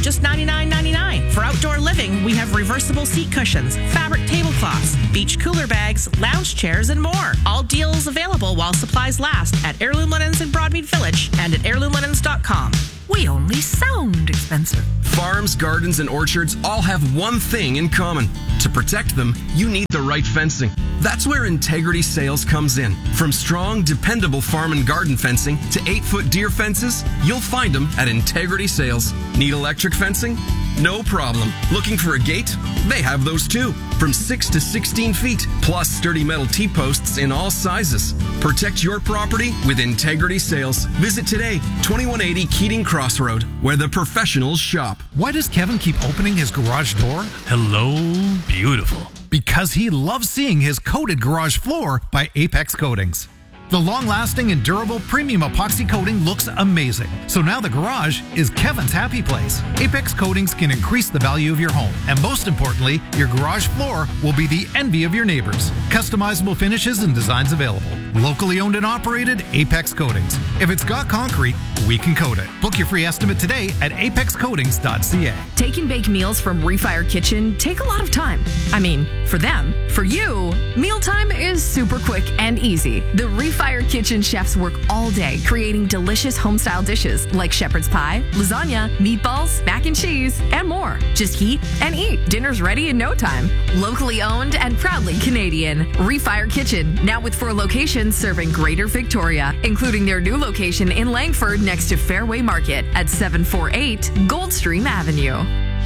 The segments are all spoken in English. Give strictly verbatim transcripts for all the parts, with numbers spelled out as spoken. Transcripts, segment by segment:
just ninety-nine ninety-nine. For outdoor living, we have reversible seat cushions, fabric tablecloths, beach cooler bags, lounge chairs, and more. All deals available while supplies last at Heirloom Linens in Broadmead Village and at heirloom linens dot com. We only sound expensive. Farms, gardens, and orchards all have one thing in common. To protect them, you need the right fencing. That's where Integrity Sales comes in. From strong, dependable farm and garden fencing to eight-foot deer fences, you'll find them at Integrity Sales. Need electric fencing? No problem. Looking for a gate? They have those too. From six to sixteen feet, plus sturdy metal T-posts in all sizes. Protect your property with Integrity Sales. Visit today, twenty-one eighty Keating Crossroad, where the professionals shop. Why does Kevin keep opening his garage door? Hello, beautiful. Because he loves seeing his coated garage floor by Apex Coatings. The long-lasting and durable premium epoxy coating looks amazing. So now the garage is Kevin's happy place. Apex Coatings can increase the value of your home. And most importantly, your garage floor will be the envy of your neighbors. Customizable finishes and designs available. Locally owned and operated, Apex Coatings. If it's got concrete, we can coat it. Book your free estimate today at apex coatings dot c a. Take and bake meals from Refire Kitchen take a lot of time. I mean, for them. For you, mealtime is super quick and easy. The Refire Kitchen chefs work all day creating delicious home-style dishes like shepherd's pie, lasagna, meatballs, mac and cheese, and more. Just heat and eat. Dinner's ready in no time. Locally owned and proudly Canadian. Refire Kitchen, now with four locations serving Greater Victoria, including their new location in Langford next to Fairway Market at seven forty-eight Goldstream Avenue.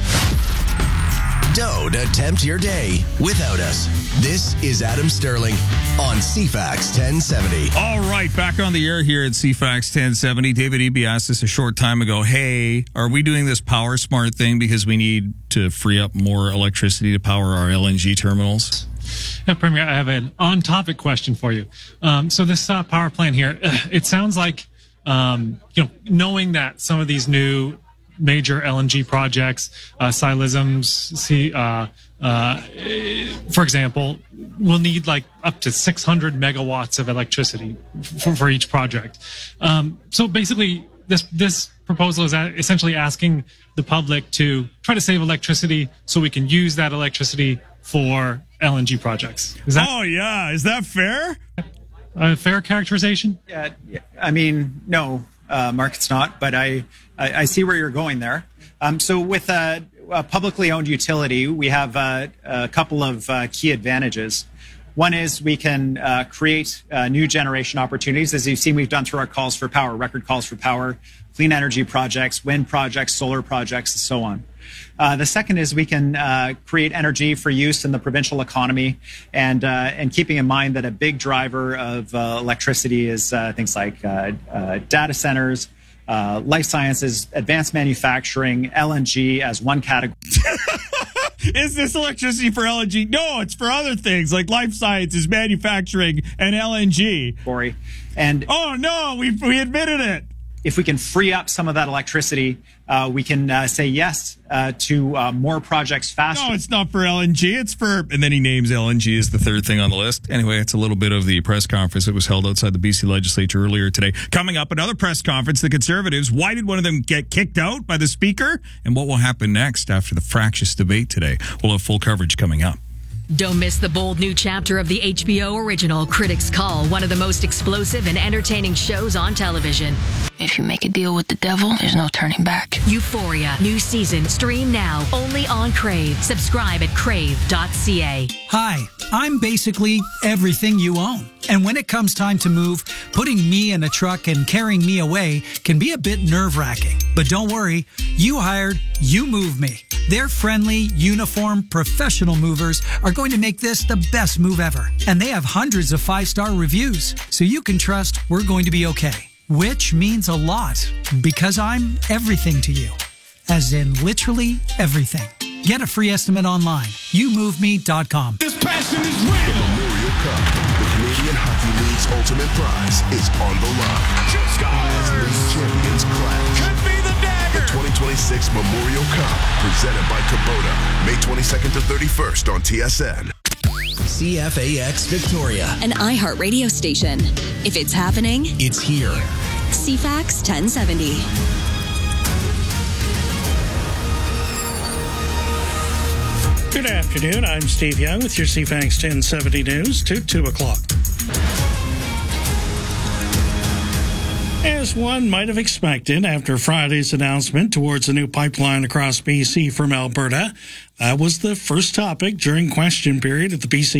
Don't attempt your day without us. This is Adam Sterling on C FAX ten seventy. All right, back on the air here at C FAX ten seventy. David Eby asked us a short time ago, hey, are we doing this Power Smart thing because we need to free up more electricity to power our L N G terminals? Yeah, Premier, I have an on-topic question for you. Um, so this uh, power plant here, it sounds like, um, you know, knowing that some of these new major L N G projects, uh, Silisms, see, uh, uh, for example, will need like up to six hundred megawatts of electricity for, for each project. Um, so basically, this this proposal is essentially asking the public to try to save electricity so we can use that electricity for L N G projects. Is that oh yeah, is that fair? A fair characterization? Yeah, I mean, no, uh, Mark, it's not. But I, I, I see where you're going there. Um, so with a, a publicly owned utility, we have uh, a couple of uh, key advantages. One is we can uh, create uh, new generation opportunities. As you've seen, we've done through our calls for power, record calls for power, clean energy projects, wind projects, solar projects, and so on. Uh, the second is we can uh, create energy for use in the provincial economy, and uh, and keeping in mind that a big driver of uh, electricity is uh, things like uh, uh, data centers, uh, life sciences, advanced manufacturing, L N G as one category. Is this electricity for L N G? No, it's for other things like life sciences, manufacturing, and L N G. And oh no, we we admitted it. If we can free up some of that electricity, uh, we can uh, say yes uh, to uh, more projects faster. No, it's not for L N G. It's for, and then he names L N G as the third thing on the list. Anyway, it's a little bit of the press conference that was held outside the B C legislature earlier today. Coming up, another press conference, the Conservatives. Why did one of them get kicked out by the Speaker? And what will happen next after the fractious debate today? We'll have full coverage coming up. Don't miss the bold new chapter of the H B O original Critics' Call, one of the most explosive and entertaining shows on television. If you make a deal with the devil, there's no turning back. Euphoria, new season, stream now, only on Crave. Subscribe at crave dot c a. Hi, I'm basically everything you own. And when it comes time to move, putting me in a truck and carrying me away can be a bit nerve-wracking. But don't worry, you hired You Move Me. Their friendly, uniform, professional movers are going to make this the best move ever. And they have hundreds of five-star reviews, so you can trust we're going to be okay. Which means a lot, because I'm everything to you. As in literally everything. Get a free estimate online. you move me dot com. This passion is real. The Memorial Cup, the Canadian Hockey League's ultimate prize, is on the line. Shoot scores! As league champions clash. Could be the dagger. The twenty twenty-six Memorial Cup, presented by Kubota, May twenty-second to thirty-first on T S N. C F A X Victoria, an iHeart radio station. If it's happening, it's here. C FAX ten seventy. Good afternoon. I'm Steve Young with your C FANX ten seventy News to two o'clock. As one might have expected after Friday's announcement towards a new pipeline across B C from Alberta, that was the first topic during question period at the B C